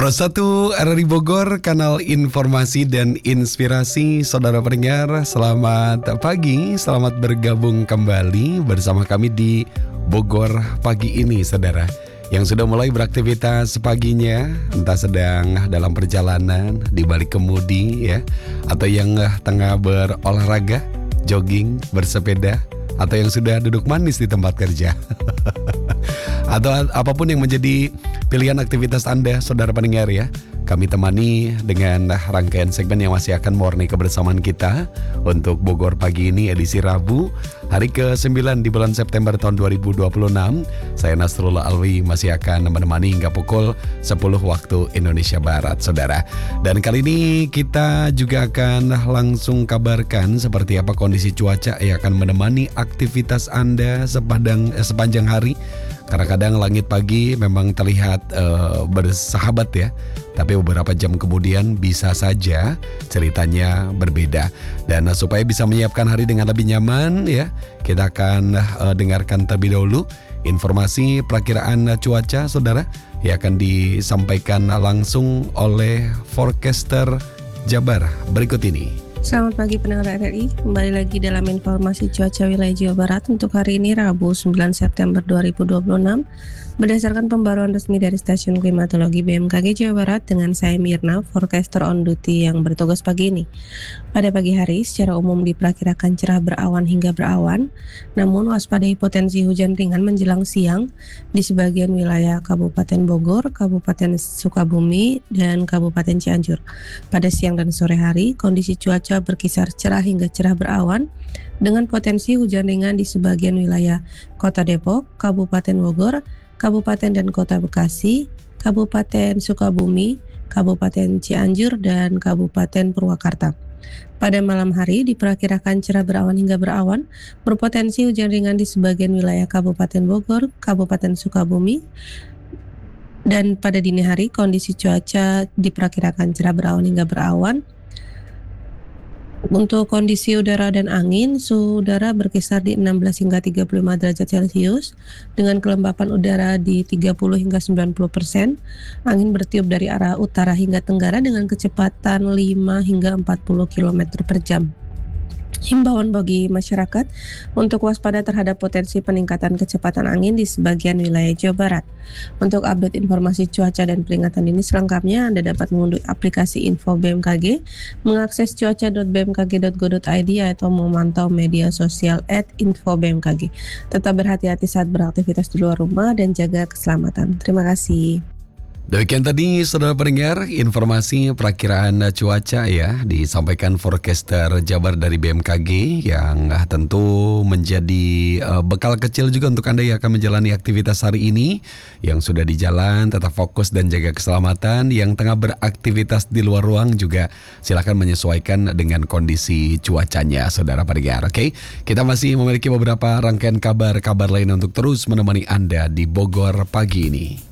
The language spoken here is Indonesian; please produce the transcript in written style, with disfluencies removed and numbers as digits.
Pro 1 RRI Bogor, kanal informasi dan inspirasi. Saudara pendengar, selamat pagi, selamat bergabung kembali bersama kami di Bogor pagi ini, saudara. Yang sudah mulai beraktivitas paginya, entah sedang dalam perjalanan, di balik kemudi ya, atau yang tengah berolahraga, jogging, bersepeda, atau yang sudah duduk manis di tempat kerja. Atau apapun yang menjadi pilihan aktivitas Anda, saudara pendengar ya. Kami temani dengan rangkaian segmen yang masih akan mewarnai kebersamaan kita untuk Bogor pagi ini edisi Rabu, hari ke-9 di bulan September tahun 2026. Saya Nasrullah Alwi masih akan menemani hingga pukul 10 waktu Indonesia Barat, saudara. Dan kali ini kita juga akan langsung kabarkan seperti apa kondisi cuaca yang akan menemani aktivitas Anda sepanjang hari. Karena kadang langit pagi memang terlihat bersahabat ya, tapi beberapa jam kemudian bisa saja ceritanya berbeda. Dan supaya bisa menyiapkan hari dengan lebih nyaman ya, kita akan dengarkan terlebih dahulu informasi perakiraan cuaca, saudara, yang akan disampaikan langsung oleh forecaster Jabar berikut ini. Selamat pagi pendengar RRI, kembali lagi dalam informasi cuaca wilayah Jawa Barat untuk hari ini Rabu 9 September 2026 berdasarkan pembaruan resmi dari Stasiun Klimatologi BMKG Jawa Barat dengan saya Mirna, forecaster on duty yang bertugas pagi ini. Pada pagi hari secara umum diperkirakan cerah berawan hingga berawan, namun waspadai potensi hujan ringan menjelang siang di sebagian wilayah Kabupaten Bogor, Kabupaten Sukabumi, dan Kabupaten Cianjur. Pada siang dan sore hari kondisi cuaca berkisar cerah hingga cerah berawan dengan potensi hujan ringan di sebagian wilayah Kota Depok, Kabupaten Bogor, Kabupaten dan Kota Bekasi, Kabupaten Sukabumi, Kabupaten Cianjur, dan Kabupaten Purwakarta. Pada malam hari diperkirakan cerah berawan hingga berawan, berpotensi hujan ringan di sebagian wilayah Kabupaten Bogor, Kabupaten Sukabumi, dan pada dini hari kondisi cuaca diperkirakan cerah berawan hingga berawan. Untuk kondisi udara dan angin, suhu udara berkisar di 16 hingga 35 derajat Celcius dengan kelembapan udara di 30 hingga 90%. Angin bertiup dari arah utara hingga tenggara dengan kecepatan 5 hingga 40 km per jam. Himbauan bagi masyarakat untuk waspada terhadap potensi peningkatan kecepatan angin di sebagian wilayah Jawa Barat. Untuk update informasi cuaca dan peringatan ini selengkapnya Anda dapat mengunduh aplikasi Info BMKG, mengakses cuaca.bmkg.go.id atau memantau media sosial @infobmkg. Tetap berhati-hati saat beraktivitas di luar rumah dan jaga keselamatan. Terima kasih. Demikian tadi saudara pendengar informasi perakiraan cuaca ya disampaikan forecaster Jabar dari BMKG yang tentu menjadi bekal kecil juga untuk Anda yang akan menjalani aktivitas hari ini. Yang sudah di jalan tetap fokus dan jaga keselamatan, yang tengah beraktivitas di luar ruang juga silakan menyesuaikan dengan kondisi cuacanya saudara pendengar. Oke, kita masih memiliki beberapa rangkaian kabar lain untuk terus menemani Anda di Bogor pagi ini.